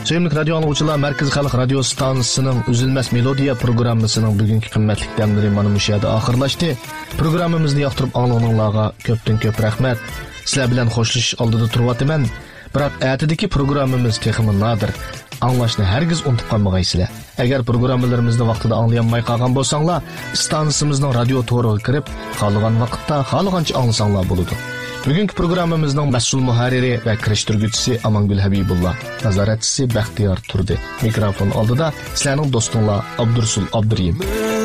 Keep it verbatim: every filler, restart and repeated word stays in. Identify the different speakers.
Speaker 1: Sevimli radyo anlıqçılar, Merkez Xalq Radio Stansiyasının Üzülməz Melodiya programmasının bugünkü qimmatli dəmləri mana bu yerdə axırlaşdı. Programmamizni yoqtirib anlığınlarga köpdən köp rəhmət. Sizlar bilan xoşlashish oldida turibman. Biroq atidagi programmamiz texmi nadir. Anglashni hargiz unutib qolmagaysizlar. Agar programmalarimizni vaqtida anglayolmay qolgan bo'lsanglar, stansiyasimizning radio to'riga kirib, xohlagan vaqtda, xohlagancha anglasanglar bo'ladi. Bugungi programmamizning mas'ul muharriri va kirishtirguvchisi Amangul Habibullah, nazoratchisi Baxtiyor Turdi. Mikrofon oldida sizlarning do'stinglar Abdursul Abduriyim.